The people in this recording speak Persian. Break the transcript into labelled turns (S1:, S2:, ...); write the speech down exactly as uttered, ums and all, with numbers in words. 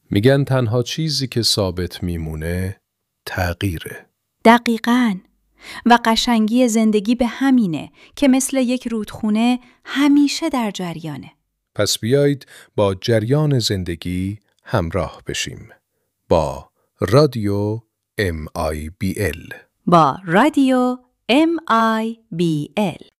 S1: میگن تنها چیزی که ثابت میمونه تغییره.
S2: دقیقاً. و قشنگی زندگی به همینه که مثل یک رودخونه همیشه در جریانه.
S1: پس بیایید با جریان زندگی همراه بشیم. با رادیو ام آی بی ال.
S2: با رادیو ام آی بی ال.